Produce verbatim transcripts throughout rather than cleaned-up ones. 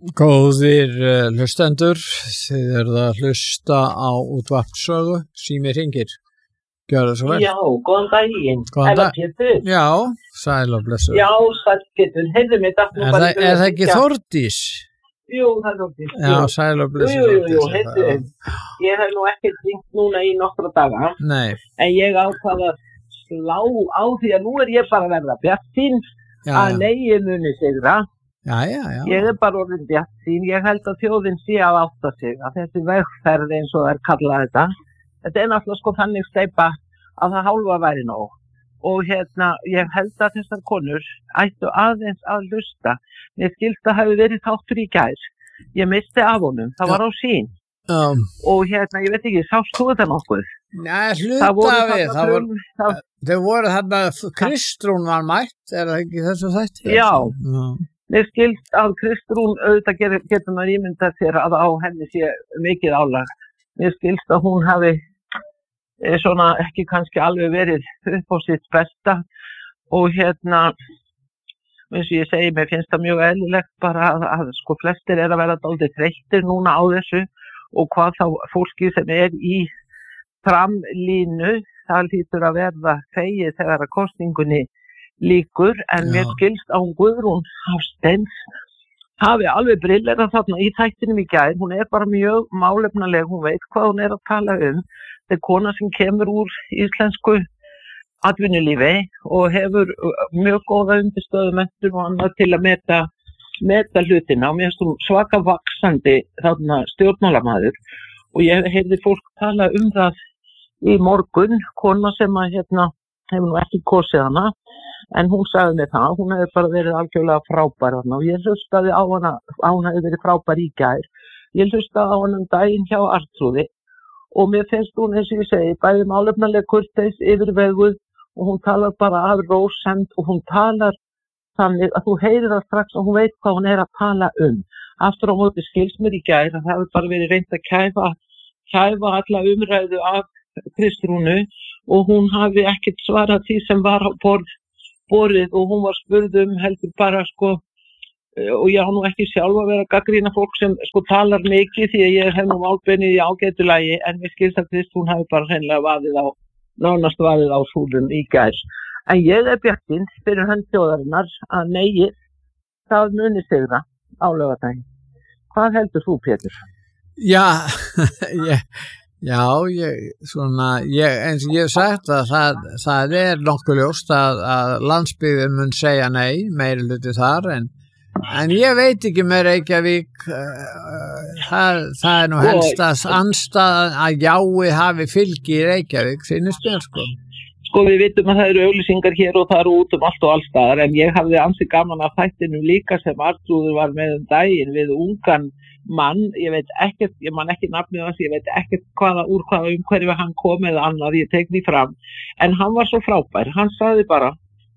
Góðir uh, hlustendur, þið eruð að hlusta á útvarpssögu, sími hringir. Gjörðu svo vel. Já, góðan daginn. Góðan dag. Pétur. Já, sæl og blessuð. Já, sæl Pétur. Heyrðu mig datt nú Er, bara... það, er það ekki Þórdís? Jú, það er Þórdís. Já, sæl og blessuð. Jú, jú, jú, heyrðu. Ég hef nú ekki hringt núna í nokkra daga. Nei. En ég ákvað að slá á því að nú er ég bara að verða bjartsýn að negi muni sigra. Já, já, já. Ég er bara orðin bjartsýn. Ég held að þjóðin sé að átta sig að þessi vegferð eins og það er kallað þetta. Þetta er náttúrulega sko þannig steypa að það hálfa væri nóg. Og hérna, ég held að þessar konur ættu aðeins að hlusta. Mér skilst að hafi verið þáttur í gær. Ég misti af honum, það var á sín. Um. Og hérna, ég veit ekki, sást þú þetta nokkuð? Nei, hluta við. Það voru, það... Þau voru þarna, Kristrún var mætt, er það ekki þessu þætti? Já. Já. Mér skilst að Kristrún auðvitað getur, getur maður ímyndað sér að á henni sé mikið álag. Mér skilst að hún hafi eh, svona ekki kannski alveg verið upp á sitt besta og hérna, eins og ég segi, mér finnst það mjög eðlilegt bara að, að sko flestir er að vera dálítið þreyttir núna á þessu og hvað þá fólki sem er í framlínu, það hlýtur að verða þegið þegar að kosningunni líkur, en mér skilst að hún Guðrún Hafsteins hafi alveg brillera þarna í þættinum í gær. Hún er bara mjög málefnaleg, hún veit hvað hún er að tala um. Það er kona sem kemur úr íslensku atvinnulífi og hefur mjög góða undirstöðumenntun og annað til að meta, meta hlutina og mér finnst hún svaka vaxandi þarna stjórnmálamaður og ég heyrði fólk tala um það í morgun, kona sem að hérna hefur nú ekki kosið hana, en hún sagði mér það, hún hefur bara verið algjörlega frábær hana og ég hlustaði á hana, á hana hefur verið frábær í gær. Ég hlustaði á hana um daginn hjá Artrúði og mér finnst hún, eins og ég segi, bæði málefnaleg kurteis yfirveguð og hún talar bara af rósend og hún talar þannig að þú heyrir það strax og hún veit hvað hún er að tala um. Aftur á móti skilst mér í gær að það hefur bara verið reynt að kæfa, kæfa alla umræðu af Kristrúnu og hún hafi ekkert svarað því sem var á borð, borðið og hún var spurð um heldur bara sko og ég har nú ekki sjálf að vera að gagnrýna fólk sem sko talar mikið því að ég hef nú málbeinið í ágætulagi en við skilst að Kristrún hafi bara hreinlega vaðið á, nánast vaðið á súlun í gær. En ég er bjartsýn fyrir hönd þjóðarinnar að negi það muni sigra á laugardaginn. Hvað heldur þú, Pétur? Já, ég Já, ég, svona, ég, eins og ég hef sagt að það, það er nokkuð ljóst að, að landsbyggðin mun segja nei, meiri hluti þar, en, en ég veit ekki með Reykjavík, uh, það, það er nú helst að anstað að jái hafi fylgi í Reykjavík, finnst mér sko. Sko við vitum að það eru auglýsingar hér og það eru út um allt og allstaðar, en ég hafði ansi gaman að þættinum líka sem Artrúður var með um daginn við ungan mann, ég veit ekkert, ég man ekki nafnið hans, ég veit ekkert hvaða, úr hvaða umhverfi hann kom eða annað, ég tek því fram, en hann var svo frábær, hann sagði bara,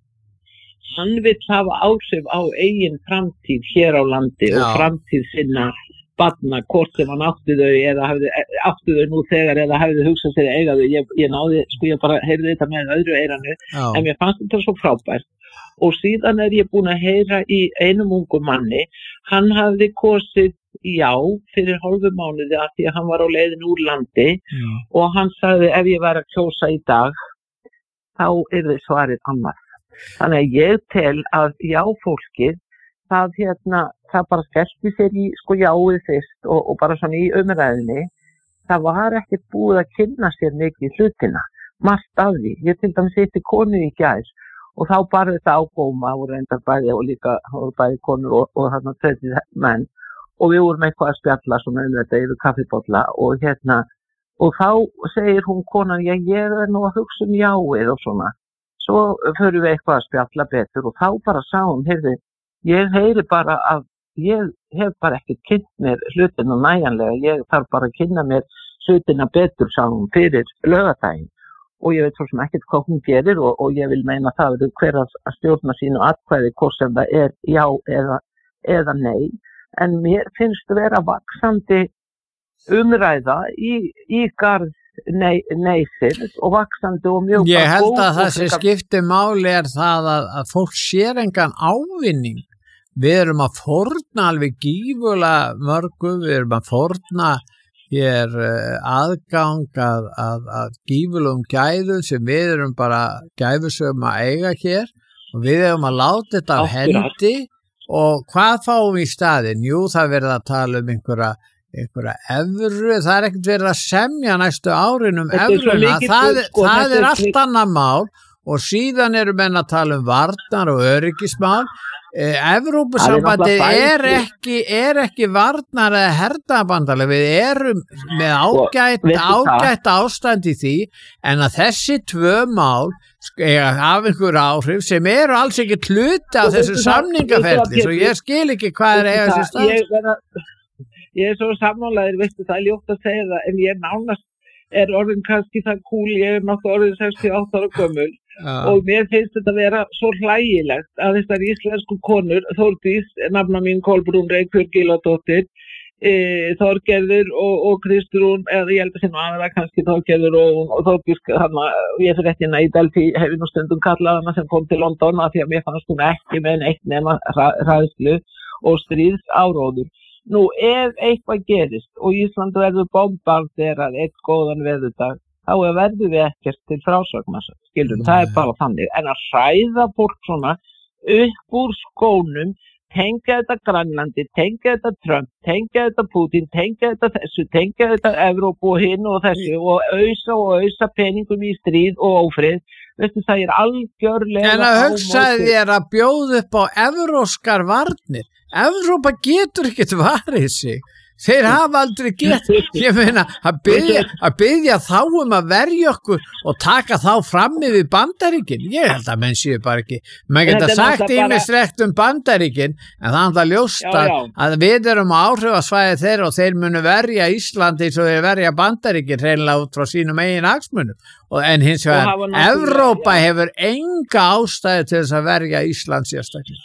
hann vill hafa áhrif á eigin framtíð hér á landi Já. Og framtíð sinna barna, hvort sem hann átti þau eða hafði, átti þau nú þegar eða hafði hugsað sér að eiga þau, ég, ég náði, sko ég bara heyrði þetta með öðru eiranu, Já. En mér fannst þetta svo frábær. Og síðan er ég búin að heyra í einum ungum manni, hann hafði kosið já fyrir hálfu mánuði að því að hann var á leiðin úr landi já. Og hann sagði ef ég væri að kjósa í dag þá er þið svarið annað. Þannig að ég tel að já fólkið það, hérna, það bara skellti sér í sko jáið fyrst og, og bara svona í umræðinni það var ekkert búið að kynna sér mikið hlutina, margt af því. Ég til dæmis hitti konu í gær og þá bara þetta ágóma og reyndar bæði og líka og bæði konur og, og þarna tveitið menn og við vorum eitthvað að spjalla svona um þetta yfir kaffibolla og hérna og þá segir hún konan já ég er nú að hugsa um jáið og svona svo förum við eitthvað að spjalla betur og þá bara sá hún heyrði ég heyri bara að ég hef bara ekki kynnt mér hlutina næjanlega ég þarf bara að kynna mér hlutina betur sá hún fyrir laugardaginn og ég veit svo sem ekkert hvað hún gerir og, og ég vil meina það er hver að stjórna sínu atkvæði hvort sem það er já eða, eða nei en mér finnst vera vaxandi umræða í, í garð nei, neysir og vaxandi og mjög Ég held að það sem skiptir máli er það að, að fólk sér engan ávinning við erum að fórna alveg gífurlega mörgu, við erum að fórna hér aðgang að, að, að gífurlegum gæðum sem við erum bara gæfusögum að eiga hér og við erum að láta þetta af hendi og hvað fáum við í staðinn? Jú, það verður að tala um einhverja, einhverja evru, það er ekkert verið að semja næstu árin um evruna, það, sko, það er allt annað mál og síðan eru menn að tala um varnar og öryggismál. Evrópusambandið er ekki, er ekki varnar eða hernaðarbandalag, við erum með ágætt, ágætt ástand í því en að þessi tvö mál hafa einhver áhrif sem eru alls ekki hluti af þessu samningaferli svo ég skil ekki hvað er eiga sér stað. Ég, ég er svo sammálaður, veistu það er ljótt að segja það en ég nánast er orðin kannski það kúl, ég er náttúrulega orðin sextíu og átta ára gömul Uh. og mér finnst þetta að vera svo hlægilegt að þessar íslensku konur Þórdís, nafna mín Kolbrún Reykjörg Gíladóttir e, Þorgerður og, og Kristrún eða ég held að sinna aðra kannski Þorgerður og, og Þórdís hana, ég fyrir réttina í Delphi hefur nú stundum kallað hana sem kom til London að því að mér fannst hún ekki með neitt nema hræðslu og stríðs áróður. Nú ef eitthvað gerist og Ísland verður bombarderað eitt góðan veðurdag þá verður við ekkert til frásagnar, skilur, það er bara þannig. En að hræða fólk svona upp úr skónum, tengja þetta Grænlandi, tengja þetta Trump, tengja þetta Putin, tengja þetta þessu, tengja þetta Evrópu og hinn og þessu og ausa og ausa peningum í stríð og ófrið, veistu það er algjörlega... En að hugsaði þér að bjóða upp á evróskar varnir, Evrópa getur ekkert varið sig. Þeir hafa aldrei gett, ég meina, að byggja, að byggja þá um að verja okkur og taka þá fram yfir Bandaríkin. Ég held að menn séu bara ekki, menn geta sagt ýmislegt um Bandaríkin, en það er alltaf ljóst já, já. að við erum á áhrifasvæði þeirra og þeir munu verja Íslandi eins og þeir verja Bandaríkin hreinlega út frá sínum eigin hagsmunum. En hins vegar, Evrópa hefur enga ástæðu til þess að verja Ísland sérstaklega.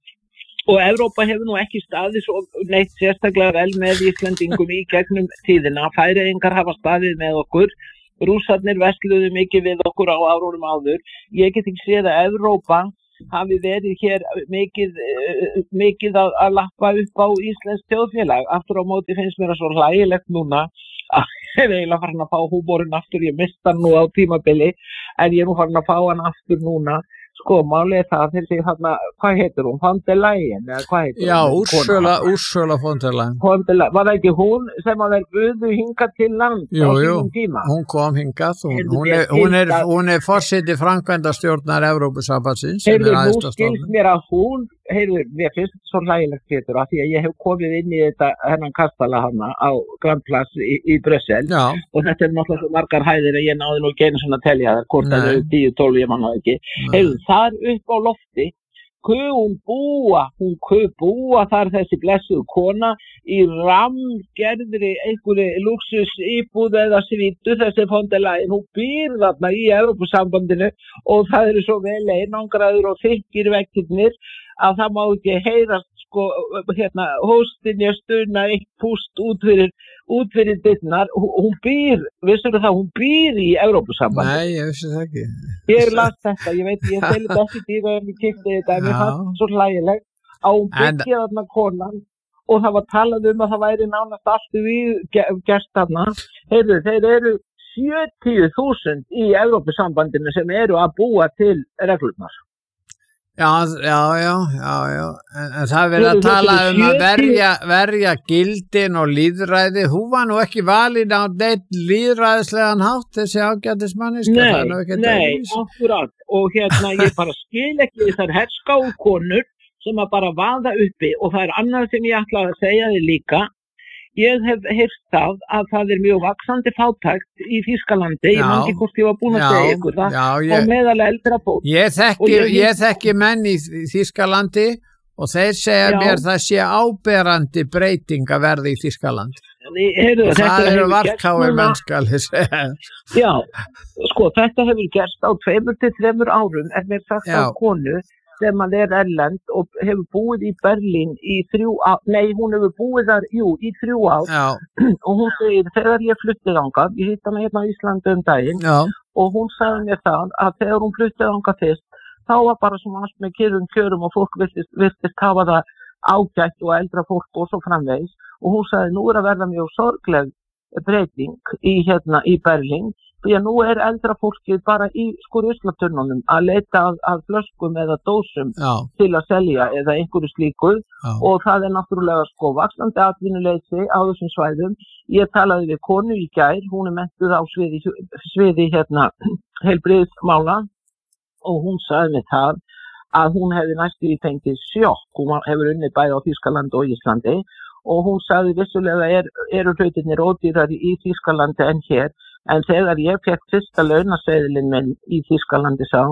Og Evrópa hefur nú ekki staðið svo neitt sérstaklega vel með Íslendingum í gegnum tíðina. Færeyingar hafa staðið með okkur. Rússarnir versluðu mikið við okkur á árunum áður. Ég get ekki séð að Evrópa hafi verið hér mikið, mikið að, að lappa upp á íslenskt þjóðfélag. Aftur á móti finnst mér það svo hlægilegt núna að ég er eiginlega farin að fá húmórinn aftur. Ég mista hann nú á tímabili en ég er nú farin að fá hann aftur núna. Sko, málið er það þegar því hérna, hvað heitir hún? von der Leyen, eða hvað heitir Já, hún? Já, Úrsula, Úrsula von der Leyen. Von der Leyen. Var það ekki hún sem að þeir buðu hingað til land jú, á jú. sínum tíma? Hún kom hingað, hún, hún er, hún er, hún er forseti framkvæmdastjórnar Evrópusambandsins. Heyrðu, nú skilst mér að hún, heyrðu, mér finnst þetta svo hlægilegt Pétur, af því að ég hef komið inn í þetta hennan kastala hana á Grand Place í, í Brussel Já. og þetta er náttúrulega svo margar hæðir að ég náði nú ekki einu svona að telja það, hvort það eru tíu, tólf, ég manna ekki. Heyrðu, þar upp á lofti, hún búa, hún búa þar þessi blessuð kona í ramgerðri einhverju luxus íbúð eða svítu þessi von der Leyen, hún býr þarna í Evrópusambandinu og það eru svo vel einangraður og þykkir vekkirnir að það má ekki heyrast sko hérna hóstinni að stuna eitt púst út fyrir út fyrir dyrnar, hún býr vissur það, hún býr í Evrópusambandinu. Nei, ég vissi það ekki. Ég las þetta, ég veit, ég fylgði ekki dýra um ég kikti þetta, en mér fannst svo hlægilegt að hún byggja þarna konan og það var talað um að það væri nánast allt við gerst þarna. Heyrðu, þeir eru sjötíu þúsund í Evrópusambandinu sem eru að búa til reglurnar. Já, já, já, já, já, en, en það verið að tala um að verja, verja gildin og lýðræði, hún var nú ekki valin á neitt lýðræðislegan hátt þessi ágætismanniska. Nei, nei, akkurat, og hérna ég bara skil ekki þessar herskáu konur sem að bara vaða uppi og það er annað sem ég ætla að segja þið líka. Ég hef heyrt það að það er mjög vaxandi fátækt í Þýskalandi, ég man ekki hvort ég var búin að segja ykkur það, já, ég, og meðal eldra fólk. Ég þekki, ég, ég þekki menn í Þýskalandi og þeir segja já. mér það sé áberandi breyting að verða í Þýskalandi. Heyrðu, og það eru varkáir mennskali segja. Já, sko þetta hefur gerst á tveimur til þremur árum, er mér sagt á konu, sem að er erlend og hefur búið í Berlín í þrjú ár, nei hún hefur búið þar, jú, í þrjú ár Já. og hún segir, þegar ég fluttið þangað, ég hitt hana hérna á Íslandi um daginn Já. og hún sagði mér það að þegar hún fluttið þangað fyrst, þá var bara svona allt með kyrrum kjörum og fólk virtist, virtist hafa það ágætt og eldra fólk og svo framvegis og hún sagði nú er að verða mjög sorgleg breyting í hérna í Berlín því að nú er eldra fólkið bara í sko ruslatununum að leita að, að flöskum eða dósum Já. til að selja eða einhverju slíku Já. og það er náttúrulega sko vaxandi atvinnuleysi á þessum svæðum. Ég talaði við konu í gær, hún er menntuð á sviði, sviði hérna heilbrigðismála og hún sagði mér það að hún hefði næstu í fengið sjokk, hún hefur unnið bæði á Þýskalandi og Íslandi og hún sagði vissulega er, eru hlutirnir ódýrari í Þýskalandi en hér en þegar ég fekk fyrsta launaseðilinn minn í Þýskalandi sagði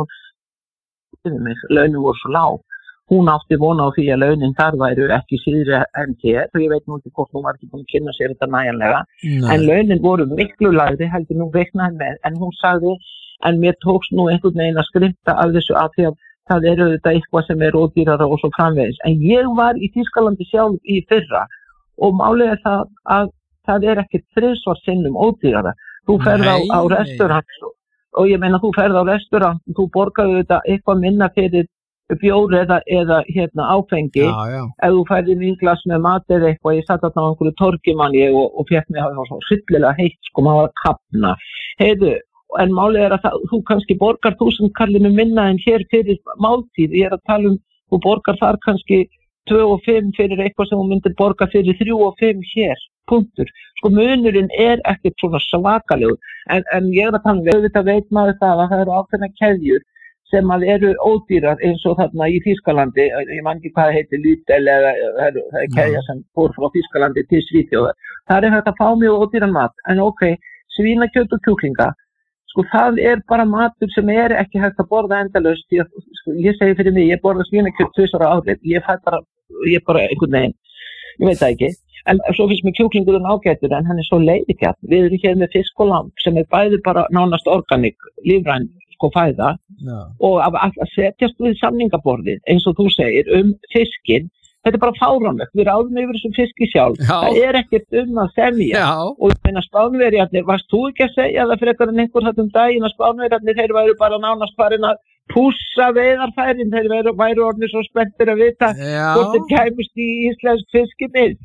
hún, launin voru svo lág. Hún átti vona á því að launin þar væru ekki síðri en hér og ég veit nú ekki hvort hún var ekki búin að kynna sér þetta næjanlega. Nei. En launin voru miklu lægri heldur nú reiknaði með en hún sagði en mér tókst nú einhvern veginn að skrimta af þessu að því að það eru þetta eitthvað sem er ódýrara og svo framvegis. En ég var í Þýskalandi sjálf í fyrra og málið er það að það er ekki þrisvar sinnum ódýrara. Þú ferð á, á restaurant og ég meina þú ferð á restaurant, þú borgaðu þetta eitthvað minna fyrir bjór eða, eða hérna áfengi. Já, já. Ef þú færði vínglas með mat eða eitthvað, ég satt þarna á einhverju torgi manni og, og fékk mig að það var svo hryllilega heitt, sko, maður var að kapna. Heiðu, en málið er að það, þú kannski borgar þúsund kallinu minna en hér fyrir máltíð. Ég er að tala um, þú borgar þar kannski tvö og fimm fyrir eitthvað sem þú myndir borga fyrir þrjú og fimm hér, punktur. Sko munurinn er ekkert svona svakalegur, en, en ég er að tala um, auðvitað veit maður það að það eru ákveðna keðjur sem að eru ódýrar eins og þarna í Þýskalandi, ég man ekki hvað það heitir Lidl eða það er keðja sem fór frá Þýskalandi til Svíþjóðar. Það er hægt að fá mjög ódýran mat, en ok, svínakjöt og kjúklinga, sko það er bara matur sem er ekki hægt að borða endalaust, ég, sko, ég segi fyrir mig, ég borða svínakjöt tvisvar á ári, ég fæ bara, ég bara einhvern veginn, ég veit það ekki, en svo finnst mér kjúklingurinn ágætur en hann er svo leiðigjarn, við erum hér með fisk og lamb sem er bæði bara nánast organik, lífræn, sko fæða Já. Og að, að setjast við samningaborðið eins og þú segir um fiskinn, þetta er bara fáránlegt, við ráðum yfir þessum fiski sjálf, Já. það er ekkert um að semja Já. og ég meina Spánverjarnir, varst þú ekki að segja það frekar en einhver þetta um daginn að Spánverjarnir þeir væru bara nánast farin að pússa veiðarfærin, þeir væru, væru orðnir svo spenntir að vita Já. hvort þeir kæmust í íslensk fiskimið.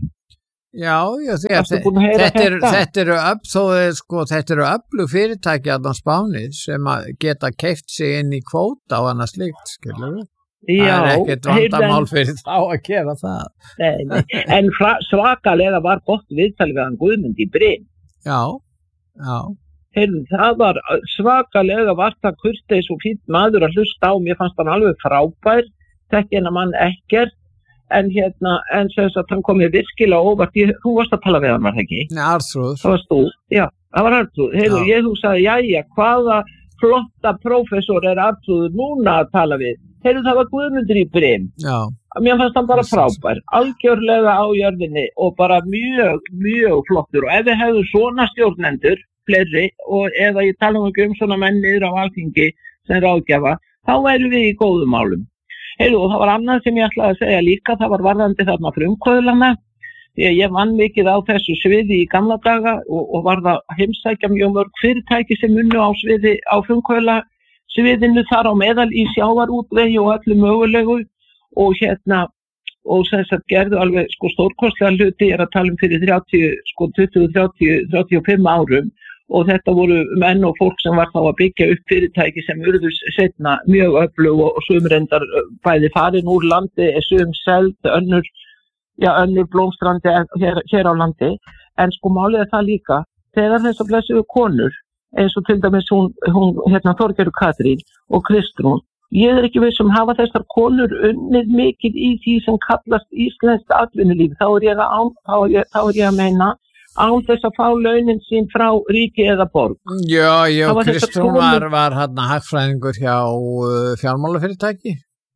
Já, já, því að Varstu búin að heyra þetta, er, þetta? þetta eru öll, þó er sko, þetta eru öflug fyrirtæki að á Spáni sem að geta keypt sig inn í kvóta og annað slíkt, skilur við? Já, það er ekkert vandamál fyrir þá að gera það. Nei, nei. En fra, svakalega var gott viðtal við hann Guðmund í Bryn. Já, já. Heyrðu, það var svakalega var það kurteis og fínt maður að hlusta á, mér fannst hann alveg frábær, þekki hennar mann ekkert. En hérna, en sem sagt hann kom mér virkilega óvart, ég, þú varst að tala við hann, var það ekki? Nei, Arnþrúður. Það varst þú, já, það var Arnþrúður. Heyrðu, ég þú sagði, jæja, hvaða flotta prófessor er Arnþrúður núna að tala við? Heyrðu, það var Guðmundur í Bryn. Já. Mér fannst hann bara frábær, algjörlega á jörðinni og bara mjög, mjög flottur. Og ef við hefðu svona stjórnendur, fleiri, og eða ég tala um ekki um svona menn niður á Alþingi sem ráðgjafa, þá væru við í góðum málum. Heyrðu, og það var annað sem ég ætlaði að segja líka, það var varðandi þarna frumkvöðlana, því að ég vann mikið á þessu sviði í gamla daga og, og var það að heimsækja mjög mörg fyrirtæki sem unnu á sviði á frumkvöðla sviðinu þar á meðal í sjávarútvegi og öllu mögulegu og hérna, og sem sagt gerðu alveg sko stórkostlega hluti, ég er að tala um fyrir þrjátíu, sko tuttugu, þrjátíu, þrjátíu og fimm árum. Og þetta voru menn og fólk sem var þá að byggja upp fyrirtæki sem urðu setna mjög öflug og sumrendar bæði farin úr landi, sum seld, önnur, já, önnur blómstrandi hér, hér á landi. En sko málið er það líka, þegar þess að blessuðu konur, eins og til dæmis hún, hún hérna Þorgerður Katrín og Kristrún, ég er ekki viss um hafa þessar konur unnið mikið í því sem kallast íslenskt atvinnulíf, þá er ég að, þá er ég, þá er ég að meina, án þess að fá launin sín frá ríki eða borg. Já, já, Kristrún var, var hann hagfræðingur hjá uh, fjármálafyrirtæki.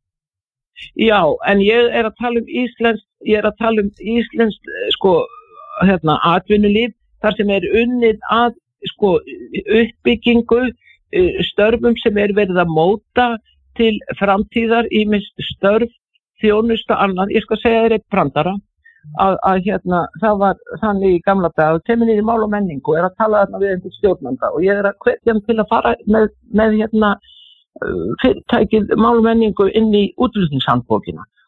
Já, en ég er að tala um íslenskt, ég er að tala um íslenskt, sko, hérna, atvinnulíf, þar sem er unnið að, sko, uppbyggingu, störfum sem er verið að móta til framtíðar, ýmist störf, þjónusta, annað, ég skal segja þér eitt brandara. Að, að hérna, það var þannig í gamla dag, kemur niður í mál og menningu, er að tala þarna við einhvern stjórnanda og ég er að hvetja hann til að fara með, með hérna, fyrirtækið mál og menningu inn í útflutningshandbókina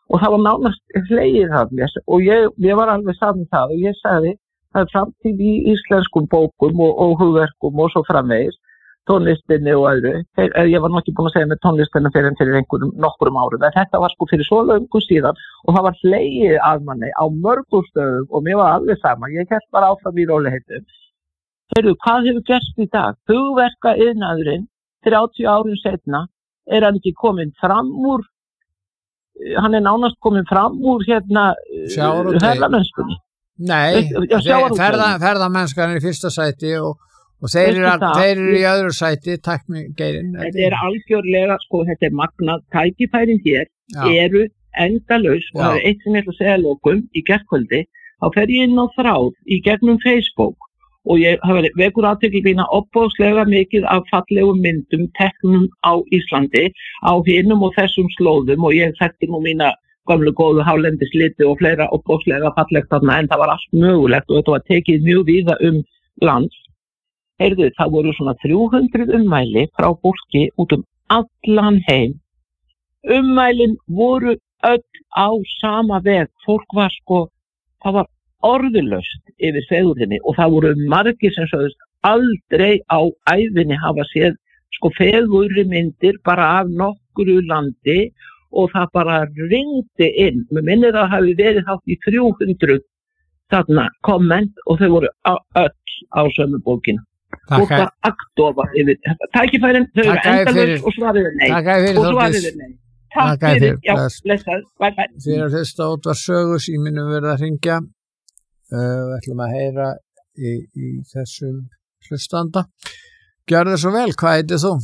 og það var nánast hlegið þarna og ég, ég var alveg saman það og ég sagði það er framtíð í íslenskum bókum og, og hugverkum og svo framvegis tónlistinni og öðru. Ég var nokkið búin að segja með tónlistinni fyrir, fyrir einhverjum nokkrum árum, en þetta var sko fyrir svo löngu síðan og það var hlegið að manni á mörgum stöðum og mér var alveg sama. Ég hélt bara áfram í róliheitum. Heyrðu, hvað hefur gerst í dag? Hugverka iðnaðurinn, þrjátíu árum seinna, er hann ekki kominn fram úr, hann er nánast kominn fram úr hérna ferðamennskunni. Nei, ferða, ferðamennskan er í fyrsta sæti og Og þeir eru, þeir eru í öðru sæti, tæknigeirinn. Þetta er algjörlega, sko, þetta er magnað, tækifærin hér Já. Eru endalaus og það er eitt sem ég ætla að segja lokum í gærkvöldi, þá fer ég inn á þráð í gegnum Facebook og ég hafa vekur athygli mína opbóðslega mikið af fallegum myndum teknum á Íslandi, á hinum og þessum slóðum og ég þekkti nú mína gömlu góðu hálendislitu og fleira opbóðslega fallegt þarna en það var allt mögulegt og þetta var tekið mjög víða um lands. Heyrðu, það voru svona þrjú hundruð ummæli frá fólki út um allan heim. Ummælin voru öll á sama veg. Fólk var sko, það var orðulaust yfir fegurðinni og það voru margir sem sögðust aldrei á ævinni hafa séð sko fegurri myndir bara af nokkru landi og það bara ringdi inn. Mér minnir að það hafi verið hátt í þrjú hundruð þarna komment og þau voru öll á sömu bókina. Og það aktofa yfir tækifærin, þau eru endalaus og svarið er nei og svarið er nei. Takk fyrir, já, blessað, bye bye. Þið eru að hlusta á Útvarp Sögu, síminn verið að hringja. Uh, við ætlum að heyra í, í þessum hlustanda. Gjörðu svo vel, hvað heitir þú?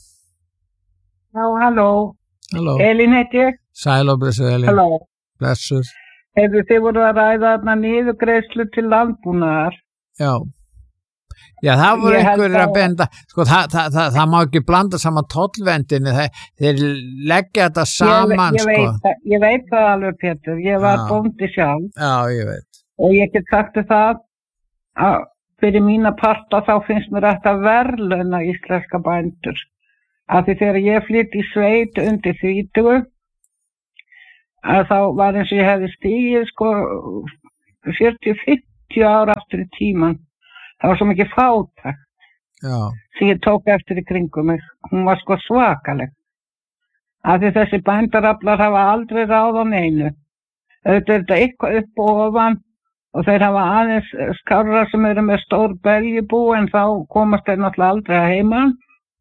Já, halló. Halló. Elín heiti ég. Sæl og blessuð Elín. Halló. Blessuð. Hefur þið voru að ræða þarna niðurgreiðslu til landbúnaðar? Já. Já, það voru einhverjir að benda, sko, það, það, það, það má ekki blanda saman tollvendinni, þeir leggja þetta saman, ég, ég sko. Veit, ég veit það alveg, Pétur, ég var bóndi sjálf. Já, ég veit. Og ég get sagt það, að fyrir mína parta þá finnst mér þetta verðlauna íslenska bændur. Af því þegar ég flytt í sveit undir þrítugu, að þá var eins og ég hefði stigið, sko, fjörutíu til fimmtíu ára aftur í tíman. Það var svo mikið fátækt sem ég tók eftir í kringum mig. Hún var sko svakaleg. Af því þessi bændaraflar hafa aldrei ráð á neinu. Auðvitað er þetta eitthvað upp og ofan og þeir hafa aðeins skárra sem eru með stór beljubú en þá komast þeir náttúrulega aldrei að heiman.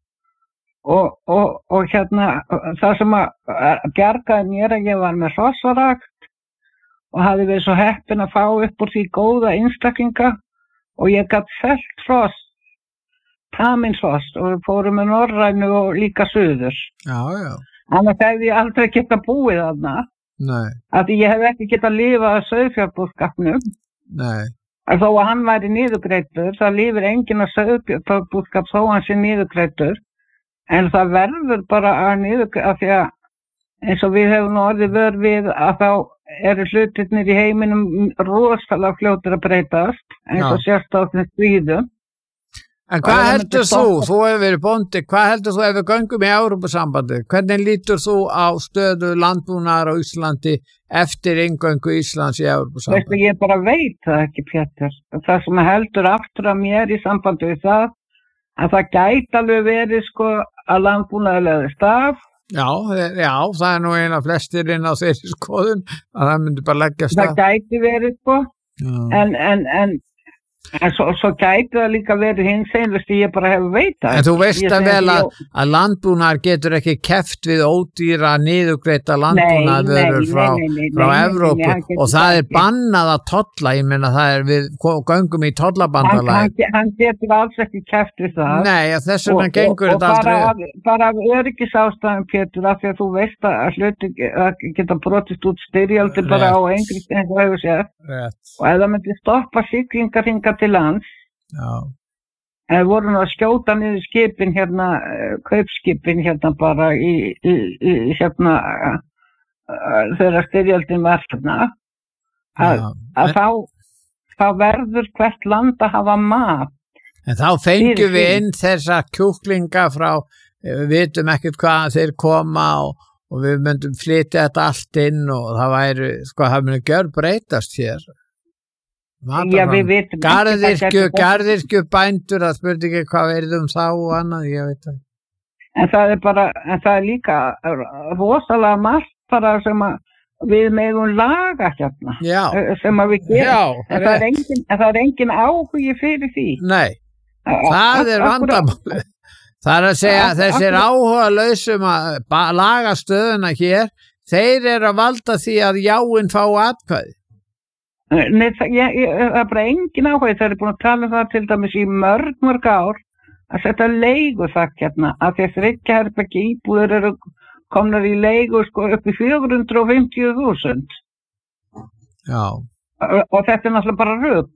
Og, og, og hérna það sem að bjargaði mér að ég var með hrossarakt og hafði verið svo heppin að fá upp úr því góða einstaklinga. Og ég gat selt hross, taminsross og við fórum með Norrænu og líka suður. Já, já. Annars hefði ég aldrei getað búið þarna. Nei. Af því ég hef ekki getað lifað að sauðfjárbúskapnum. Nei. Þó að hann væri niðurgreiddur, það lifir enginn að sauðfjárbúskap þó hann sé niðurgreiddur. En það verður bara að niðurgreiddur, af því að eins og við hefum nú orðið vör við að þá eru hlutirnir í heiminum rosalega fljótir að breytast eins og sérst á þessum stríðum. En hvað heldur þú, þú hefur verið bóndi, hvað heldur þú ef við göngum í Evrópusambandið? Hvernig lítur þú á stöðu landbúnaðar á Íslandi eftir inngöngu Íslands í Evrópusambandið? Veistu, ég bara veit það ekki, Pétur. Það sem heldur aftur að mér í sambandi við það, að það gæti alveg verið sko að landbúnaður leðist af. Já, já, það er nú eina flestir inn á þeirri skoðun að það myndi bara leggja stað. Það gæti verið sko, en, en, en, en svo, svo gæti það líka verið hins einn, veist ég bara hefur veitað. En þú veist að vel að, að landbúnaðar getur ekki keppt við ódýra niðurgreidda landbúnaðarvörur frá, frá Evrópu nei, og það er bannað að tolla, ég meina það er við göngum í tollabandalagi. Hann, hann getur alls ekki keppt við það. Nei, þess vegna gengur þetta aldrei. Og bara, bara af öryggisástæðum, Pétur, af því að þú veist að hluti geta brotist út styrjaldi bara á engri eins og hefur sér. Og ef það myndi stoppa siglingar hingað til lands, já. En voru nú að skjóta niður skipin hérna, kaupskipin hérna bara í, í, í hérna uh, þegar styrjöldin var hérna, að, að þá, þá verður hvert land að hafa mat. En þá fengjum við inn þessa kjúklinga frá, við vitum ekkert hvað þeir koma og og við myndum flytja þetta allt inn og það væri, sko, það myndi gjör breytast hér. Já, við vitum Garðyrkju, garðyrkju bændur, það spurði ekki hvað verið um þá og annað, ég veit það. En það er bara, en það er líka rosalega margt bara sem að við megum laga hérna, Já. sem að við gerum, Já, en, það er engin, en það er engin áhugi fyrir því. Nei, það er vandamálið. Það er að segja að þessir áhuga lausum að laga stöðuna hér, þeir eru að valda því að jáinn fá atkvæði. Nei, það, ég, ég, það er bara engin áhuga, það er búin að tala um það til dæmis í mörg, mörg ár, að setja leiguþak hérna, að því að þriggja herbergja íbúðir eru komnar í leigu sko upp í fjögur hundruð fimmtíu þúsund. Já. Og, og þetta er náttúrulega bara rugl.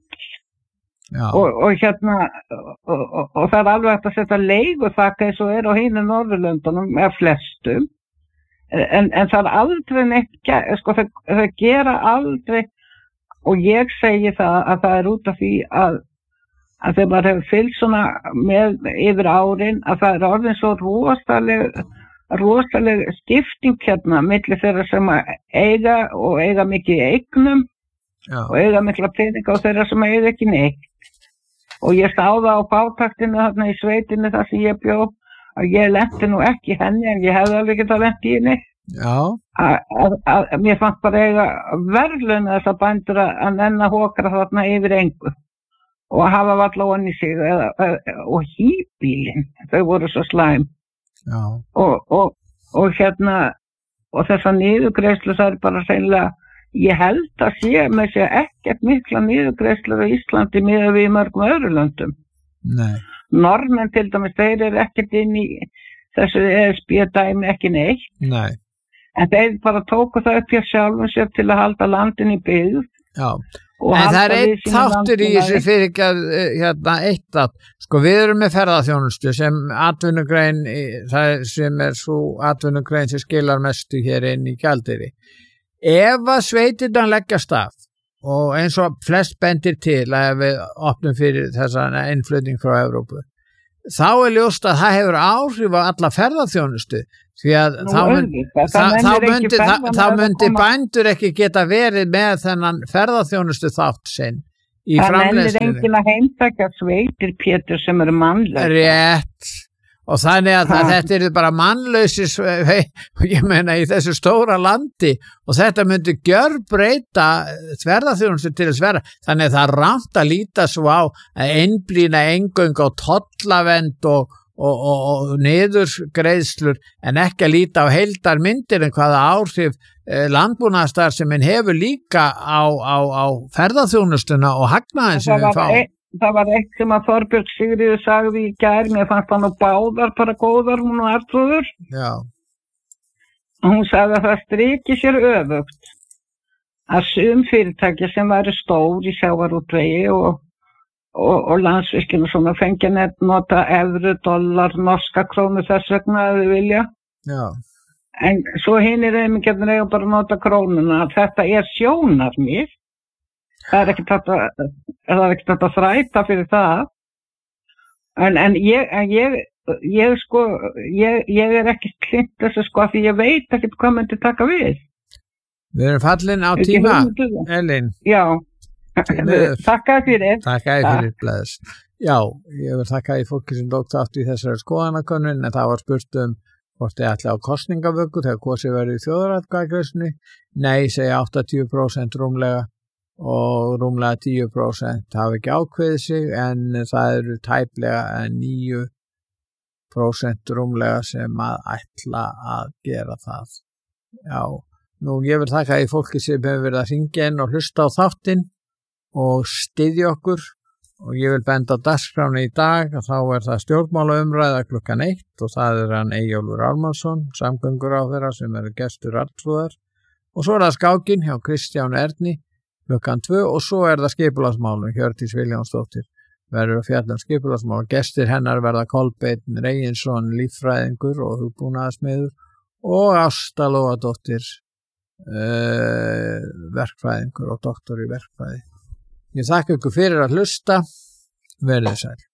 Já. Og, og hérna, og, og, og það er alveg hægt að setja leiguþak eins og er á hinum Norðurlöndunum með flestum, en, en það er aldrei neitt, sko það, það gera aldrei, og ég segi það að það er út af því að að þegar maður hefur fylgt svona með yfir árin að það er orðin svo rosaleg rosaleg skipting hérna milli þeirra sem eiga og eiga mikið í eignum Já. og eiga mikla peninga og þeirra sem eiga ekki neitt. Og ég sá það á fátæktinu þarna í sveitinu þar sem ég bjó að ég lenti nú ekki í henni en ég hefði alveg getað lent í henni. Já. Að, að, að mér fannst bara eiga verðlauna þessa bændur að nenna hókra þarna yfir engu og hafa valla onni sig eða, og hýbílinn, þau voru svo slæm. Já. Og, og, og hérna og þessa niðurgreiðslu það er bara seinlega, ég held að sé með sér ekkert mikla niðurgreiðslur á Íslandi miðað við mörgum öðrum löndum. Nei. Normenn til dæmis, þeir eru ekkert inn í þessu E S B dæmi ekki neitt. Nei. En þeir bara tóku það upp hjá sjálfum sér til að halda landin í byggð. Já. En það er eitt þáttur í þessu fyrir ekki að, hérna, eitt að, sko við erum með ferðaþjónustu sem atvinnugrein, það sem er svo atvinnugrein sem skilar mestu hér inn í gjaldeyri. Ef að sveitirnar leggjast af og eins og flest bendir til að við opnum fyrir þessa innflutning frá Evrópu, þá er ljóst að það hefur áhrif á alla ferðaþjónustu því að Nú, þá, mun, það, það, það þá myndi, það, þá myndi koma... bændur ekki geta verið með þennan ferðaþjónustu þátt sinn í framleiðslunni. Það framleiðslunni. nennir enginn að heimtaka sveitir Pétur sem eru mannlausar. Rétt. Og þannig að það, þetta eru bara mannlausir, ég meina í þessu stóra landi og þetta myndi gjörbreyta ferðaþjónustu til að sverra. Þannig að það er rangt að líta svo á að einblína eingöng á tollavend og og, og, og niðurgreiðslur en ekki að líta á heildarmyndir en hvaða áhrif eh, landbúnaðarstarfsemin hefur líka á, á, á ferðaþjónustuna og hagnaðinn sem við fáum. Eitt, það var eitt sem að Þorbjörg Sigríður sagði í gær, mér fannst hann og báðar bara góðar, hún og Artrúður. Já. Hún sagði að það striki sér öfugt að sum fyrirtæki sem væri stór í sjávarútvegi og og, og landsvirkjum og svona fengja nefn nota evru, dollar, norska krónu þess vegna að við vilja. Já. En svo hinn er einmitt eiga bara nota krónuna. Þetta er sjónarmið. Það er ekki þetta það er ekki þetta þræta fyrir það. En, en ég, en ég, ég sko, ég, ég er ekki klint þessu sko því ég veit ekki hvað myndi taka við. Við erum fallin á tíma, Elín. Já. Takk fyrir. Takk fyrir, bless. Já, ég vil þakka í fólki sem tók þátt í þessari skoðanakönnun en það var spurt um hvort þið ætla á kosningavöku þegar kosið verið í þjóðaratkvæðagreiðslunni. Nei, segja áttatíu prósent rúmlega og rúmlega tíu prósent hafa ekki ákveðið sig en það eru tæplega níu prósent rúmlega sem að ætla að gera það. Já, nú ég vil þakka í fólki sem hefur verið að hringja inn og hlusta á þáttinn og styðja okkur og ég vil benda á dagskrána í dag og þá er það stjórnmálaumræða klukkan eitt og það er hann Eyjólfur Ármannsson, samgönguráðherra sem eru gestur Arnþrúðar og svo er það skákin hjá Kristjáni Erni klukkan tvö og svo er það skipulagsmálum Hjördís Viljánsdóttir verður að fjalla um skipulagsmál og gestir hennar verða Kolbeinn Reginsson, líffræðingur og hugbúnaðarsmiður og Ásta Lóadóttir uh, verkfræðingur og doktor í verkfræði. Ég þakka ykkur fyrir að hlusta, verið sæl.